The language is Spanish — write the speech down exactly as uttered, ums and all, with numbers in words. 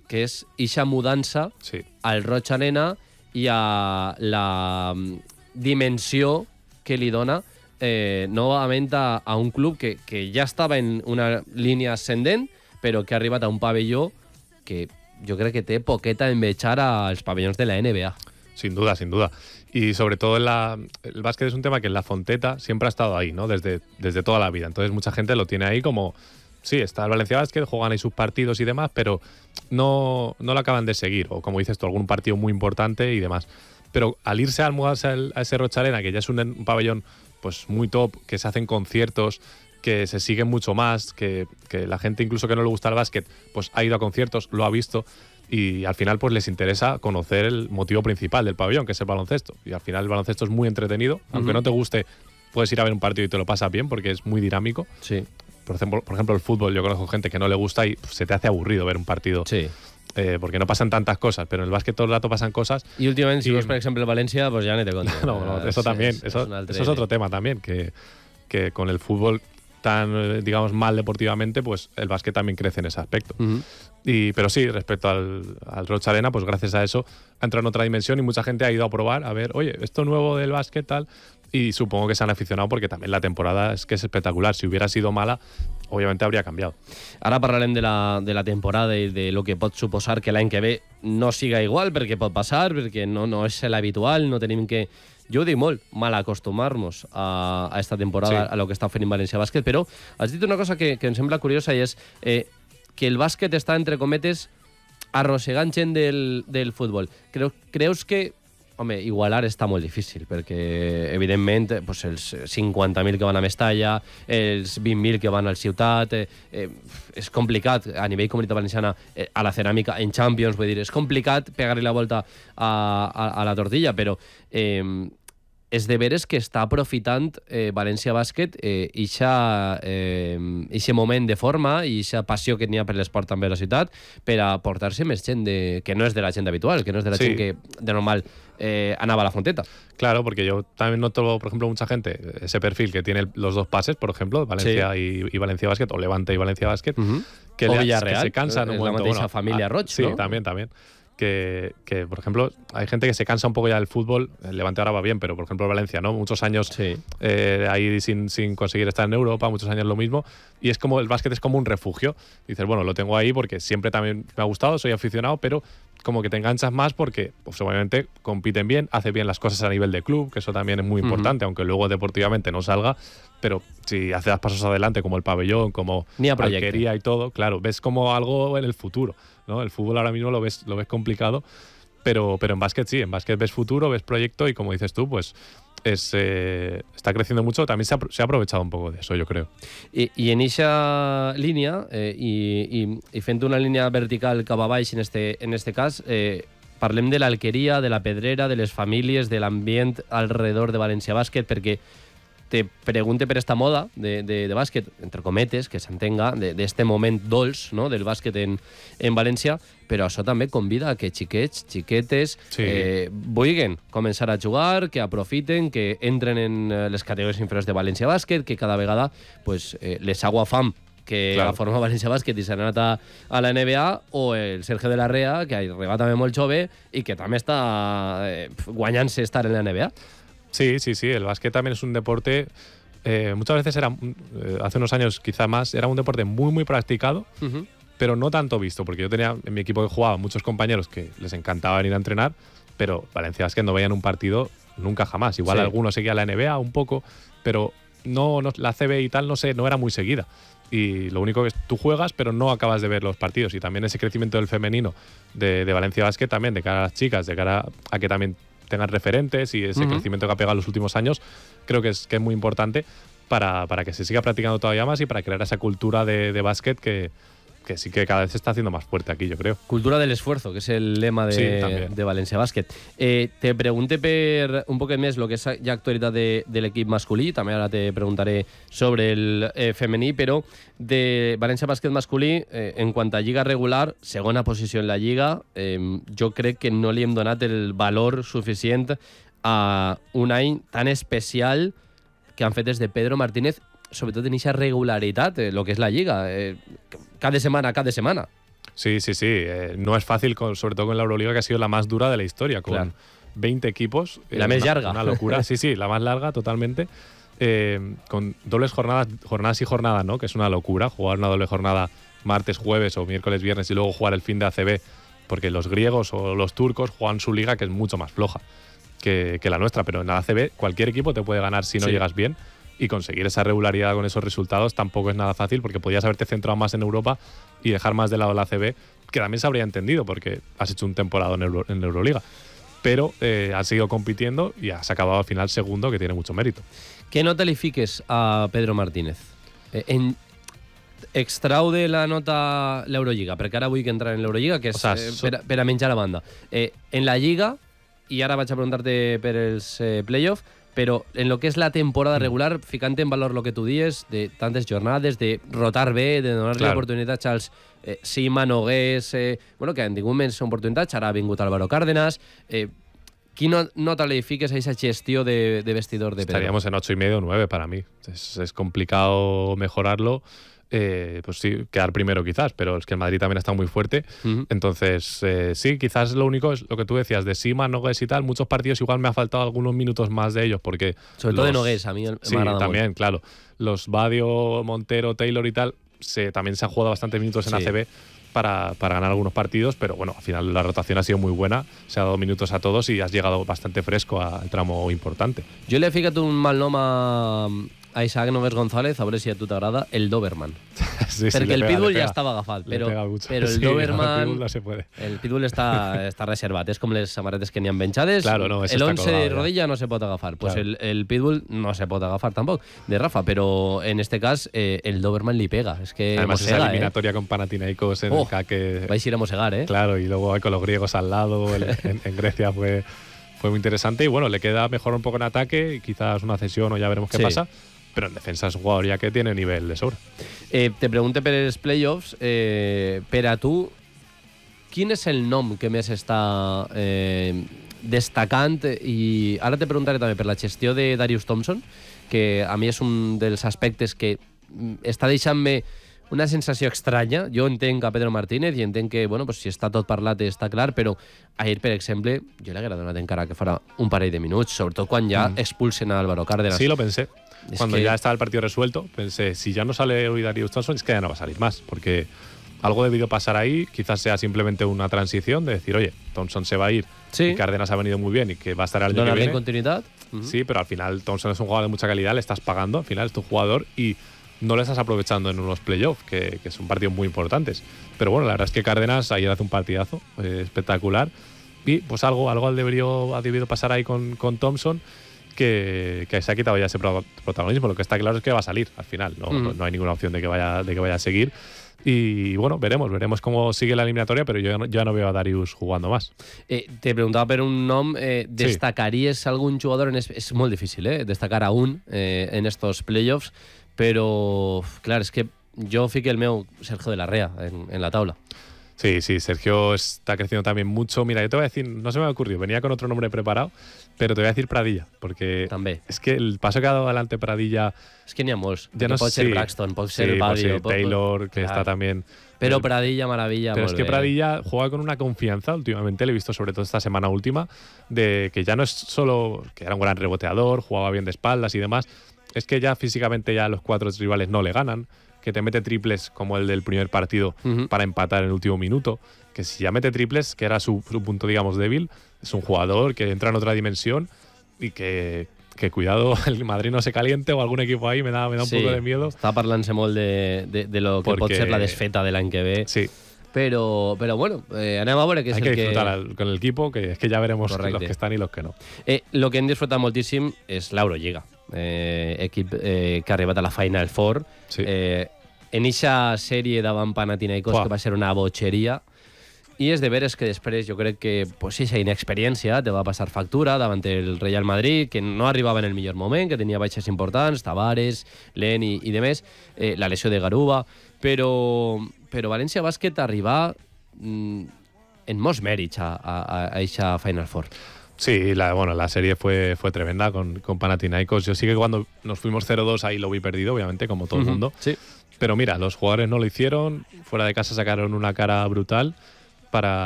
que és ixa mudança sí. al Roig Arena i a la dimensió que li dona eh, novament a, a un club que, que ja estava en una línia ascendent, però que ha arribat a un pavelló que jo crec que té poqueta a envejar als pabellons de la N B A. Sin duda, sin duda. Y sobre todo en la, el básquet es un tema que en la Fonteta siempre ha estado ahí, ¿no? Desde, desde toda la vida. Entonces mucha gente lo tiene ahí como, sí, está el Valencia Basket, juegan ahí sus partidos y demás, pero no, no lo acaban de seguir. O como dices tú, algún partido muy importante y demás. Pero al irse al mudarse al, a ese Roig Arena, que ya es un, un pabellón pues muy top, que se hacen conciertos, que se siguen mucho más, que, que la gente incluso que no le gusta el básquet, pues ha ido a conciertos, lo ha visto. Y al final pues les interesa conocer el motivo principal del pabellón, que es el baloncesto. Y al final el baloncesto es muy entretenido. Aunque uh-huh. no te guste, puedes ir a ver un partido y te lo pasas bien porque es muy dinámico. Sí. Por ejemplo, por ejemplo el fútbol, yo conozco gente que no le gusta y pues, se te hace aburrido ver un partido. Sí. Eh, porque no pasan tantas cosas, pero en el básquet todo el rato pasan cosas. Y últimamente, si vos, por ejemplo, el Valencia, pues ya no te conto. no, no, eso también. Es, eso, es eso es otro tema también, que, que con el fútbol tan, digamos, mal deportivamente, pues el básquet también crece en ese aspecto. Uh-huh. Y, pero sí, respecto al, al Roig Arena, pues gracias a eso ha entrado en otra dimensión y mucha gente ha ido a probar, a ver, oye, esto nuevo del básquet, tal, y supongo que se han aficionado porque también la temporada es que es espectacular. Si hubiera sido mala, obviamente habría cambiado. Ara parlarem de la, de la temporada i de lo que pot suposar que l'any que ve no siga igual, perquè pot passar, perquè no, no és l'habitual, no tenim que... Jo ho dic molt, mal acostumar-nos a, a esta temporada, sí. a lo que està oferint València Bàsquet, però has dit una cosa que, que em sembla curiosa i és eh, que el bàsquet està, entre cometes, arrossegant gent del, del futbol. Creu, creus que... Home, igualar està molt difícil, perquè, evidentment, pues, els cinquanta mil que van a Mestalla, els vint mil que van al Ciutat, eh, eh, és complicat a nivell comunitat valenciana, eh, a la ceràmica, en Champions, vull dir, és complicat pegar-li la volta a, a, a la tortilla, però eh, és de veres que està aprofitant eh, València Bàsquet eh, ixa, eh, ixe moment de forma i ixa passió que n'hi ha per l'esport també a la ciutat per a portar-se més gent de, que no és de la gent habitual, que no és de la sí. gent que de normal eh, anava a la Fonteta. Claro, porque yo también noto, por ejemplo, mucha gente, ese perfil que tiene los dos pases, por ejemplo, Valencia sí. y, y Valencia Bàsquet, o Levante y Valencia Bàsquet, uh-huh. que, o le, Villarreal, que se cansan un la momento. mateixa Bueno, família ah, Roig, sí, ¿no? también, también. Que, que, por ejemplo, hay gente que se cansa un poco ya del fútbol. El Levante ahora va bien, pero por ejemplo el Valencia, ¿no? Muchos años sí. eh, ahí sin, sin conseguir estar en Europa, muchos años lo mismo. Y es como, el básquet es como un refugio. Dices, bueno, lo tengo ahí porque siempre también me ha gustado, soy aficionado, pero como que te enganchas más porque, pues obviamente, compiten bien, hace bien las cosas a nivel de club, que eso también es muy importante, uh-huh. aunque luego deportivamente no salga. Pero si hace das pasos adelante, como el pabellón, como Alquería y todo, claro, ves como algo en el futuro, ¿no? El fútbol ahora mismo lo ves, lo ves complicado, pero, pero en básquet sí, en básquet ves futuro, ves proyecto y como dices tú, pues es, eh, está creciendo mucho. También se ha, se ha aprovechado un poco de eso, yo creo. I, i en eixa línia, eh, i, i, i fent una línia vertical cap a baix en este, en este cas, eh, parlem de l'Alqueria, de la Pedrera, de les famílies, de l'ambient alrededor de València Bàsquet, perquè te pregunte per esta moda de, de, de bàsquet, entre cometes, que s'entenga, d'este moment dolç, no?, del bàsquet en, en València, però això també convida a que xiquets, xiquetes, sí. eh, vulguin començar a jugar, que aprofiten, que entren en les categories inferiors de València Bàsquet, que cada vegada pues, eh, les agua fam que claro. la forma València Bàsquet i s'ha anat a, a la N B A, o el Sergio de la Rea, que arriba també molt jove i que també està eh, guanyant-se estar en la N B A. Sí, sí, sí, el básquet también es un deporte, eh, muchas veces era, eh, hace unos años quizá más, era un deporte muy, muy practicado, uh-huh. pero no tanto visto, porque yo tenía en mi equipo que jugaba muchos compañeros que les encantaba venir a entrenar, pero Valencia Bàsquet no veían un partido nunca jamás. Igual sí. algunos seguían la N B A un poco, pero no, no la C B y tal, no sé, no era muy seguida. Y lo único que es, tú juegas, pero no acabas de ver los partidos. Y también ese crecimiento del femenino de, de Valencia Bàsquet también, de cara a las chicas, de cara a que también tengan referentes y ese uh-huh. crecimiento que ha pegado en los últimos años, creo que es, que es muy importante para, para que se siga practicando todavía más y para crear esa cultura de, de básquet que, que sí que cada vez se está haciendo más fuerte aquí, yo creo. Cultura del esfuerzo, que és el lema de, sí, de València Bàsquet. Eh, te pregunté per un poquet més el que és ja actualitat de, de l'equip masculí, també ara te preguntaré sobre el eh, femení, però de València Bàsquet masculí, eh, en quant a lliga regular, segona posició en la lliga, eh, jo crec que no li hem donat el valor suficient a un any tan especial que han fet des de Pedro Martínez, sobretot en aquesta regularitat, el eh, que és la lliga, eh, cada setmana, cada setmana. Sí, sí, sí. Eh, no es fácil, con, sobre todo con la Euroliga, que ha sido la más dura de la historia, con Claro. veinte equipos. La eh, más una, larga. Una locura. Sí, sí, la más larga totalmente. Eh, con dobles jornadas, jornadas y jornadas, ¿no? Que es una locura jugar una doble jornada martes, jueves o miércoles, viernes y luego jugar el fin de A C B, porque los griegos o los turcos juegan su liga, que es mucho más floja que, que la nuestra, pero en la A C B cualquier equipo te puede ganar si no Sí. llegas bien, y conseguir esa regularidad con esos resultados tampoco es nada fácil, porque podías haberte centrado más en Europa y dejar más de lado la A C B, que también se habría entendido porque has hecho un temporada en, Euro, en Euroliga. Pero eh, has seguido compitiendo y has acabado al final segundo, que tiene mucho mérito. Què nota li fiques a Pedro Martínez? Eh, en, extrau de la nota l'Eurolliga, perquè ara vull que entrar en l'Eurolliga, que és O sea, eh, so- per, a- per a menjar la banda. Eh, en la Lliga, i ara vaig a preguntar-te per els eh, playoff, però en lo que és la temporada regular, ficant en valor lo que tu dies, de tantes jornades, de rotar bé, de donar-li Claro. oportunitats als eh, Sima, Nogués, eh, bueno, que han tingut menys oportunitats, ara ha vingut Álvaro Cárdenas. Eh, Quina nota li fiques a aquesta gestió de, de vestidor de Pedro? Estaríamos en ocho y medio o nueve para mí. Es, es complicado mejorarlo. Eh, pues sí, quedar primero quizás, pero es que el Madrid también está muy fuerte. Ujú. Entonces, eh, sí, quizás lo único es lo que tú decías de Sima, Nogués y tal. Muchos partidos igual me ha faltado algunos minutos más de ellos, porque. Sobre todo de los- Nogués, a mí me Sí, agrada también, claro. Los Badio, Montero, Taylor y tal, se, también se han jugado bastantes minutos en Sí. A C B para, para ganar algunos partidos, pero bueno, al final la rotación ha sido muy buena, se ha dado minutos a todos y has llegado bastante fresco al tramo importante. Jo li he ficat un mal nom a, a Isaac Nogués González, a veure si a tu t'agrada, el Doberman. Sí, sí, Perquè le el pega, Pitbull le ja pega. estava agafat, Le però, pega mucho. però el Sí, el Doberman... Pitbull no se puede. El Pitbull està, està reservat, és com les samarretes que n'hi ha penjades. Claro, no, ese el está once colgado de ya. rodilla no se pot agafar. Pues Claro. el, el Pitbull no se pot agafar tampoc, de Rafa, però en este cas eh, el Doberman li pega. És que Además, esa mossega, eh? eliminatoria con Panathinaikos en Oh, el K que. Vais a ir a mosegar, eh? Claro, y luego hay con los griegos al lado, el- en, en Grecia fue, fue muy interesante. Y bueno, le queda mejor un poco en ataque, y quizás una cesión o ya veremos qué Sí. pasa. Pero en defensa es un jugador ya que tiene nivel de sobra. Eh, te pregunte per els playoffs, eh, per a tu, quin és el nom que més està eh, destacant? I ara te preguntaré també per la gestió de Darius Thompson, que a mi és un dels aspectes que mm, està deixant-me una sensació estranya. Jo entenc a Pedro Martínez i entenc que, bueno, pues, si està tot parlat està clar, però ahir, per exemple, jo li hauria donat encara que farà un parell de minuts, sobretot quan ja mm. expulsen a Álvaro Cárdenas. Sí, lo pensé. Es Cuando que- ya estaba el partido resuelto, pensé, si ya no sale hoy Darius Thompson, es que ya no va a salir más. Porque algo debido pasar ahí, quizás sea simplemente una transición de decir, oye, Thompson se va a ir, Sí. y Cárdenas ha venido muy bien y que va a estar el año que Donar-li viene. continuïtat. Mhm. Sí, pero al final Thompson es un jugador de mucha calidad, le estás pagando, al final es tu jugador y no lo estás aprovechando en unos playoffs, que, que son partidos muy importantes. Pero bueno, la verdad es que Cárdenas ayer hace un partidazo eh, espectacular y pues algo, algo ha debido, ha debido pasar ahí con, con Thompson, que, que se ha quitado ya ese pro- protagonismo. Lo que está claro es que va a salir al final, no, Mm. no, no hay ninguna opción de que vaya, de que vaya a seguir. Y bueno, veremos, veremos cómo sigue la eliminatoria, pero yo ya no, ya no veo a Darius jugando más. Eh, te preguntava per un nom, eh, destacaries algun jugador? En es, és molt difícil, eh, destacar a un eh, en estos playoffs, però, clar, és que jo fique el meu Sergio de la Rea en, en la taula. Sí, sí, Sergio está creciendo también mucho. Mira, yo te voy a decir, no se me ha ocurrido, venía con otro nombre preparado, pero te voy a decir Pradilla, porque També. es que el paso que ha dado adelante Pradilla, És que n'hi ha molts. ya Perquè no pot sé ser si- Braxton, pot sí, ser pues Badio, sí, pot- Taylor, que Clar. está también. Però el- Pradilla, maravilla, Pero es molt que bé. Pradilla juega con una confianza últimamente, le he visto sobre todo esta semana última, de que ya no es solo que era un gran reboteador, jugaba bien de espaldas y demás, es que ya físicamente ya los cuatro rivales no le ganan, que te mete triples como el del primer partido Ujú. para empatar en el último minuto, que si ya mete triples, que era su, su punto, digamos, débil, es un jugador que entra en otra dimensión y que, que cuidado, el Madrid no se caliente o algún equipo ahí, me da, me da un Sí, poco de miedo. Està parlant-se molt de, de, de lo que pot Porque- ser la desfeta de l'any que ve. Sí, Però, però bueno, eh, anem a veure què és hay que el que... disfrutar al- con el equipo, que es que ya veremos Correcte. los que están y los que no. Eh, lo que hem disfrutat moltíssim és l'Eurolliga. Eh, equip eh, que ha arribat a la Final Four. Sí. Eh, en eixa sèrie davant Panathinaikos, Uah. que va ser una botxeria. I és de veres que després jo crec que pues, eixa inexperiència te va passar factura davant el Real Madrid, que no arribava en el millor moment, que tenia baixes importants, Tavares, Len i, i demés, eh, la lesió de Garuba, però, però València Bàsquet arribar mm, en molts mèrits a, a, a eixa Final Four. Sí, la, bueno, la serie fue, fue tremenda con, con Panathinaikos. Yo sí que cuando nos fuimos cero dos ahí lo vi perdido, obviamente, como todo el Uh-huh. mundo. Sí. Pero mira, los jugadores no lo hicieron, fuera de casa sacaron una cara brutal para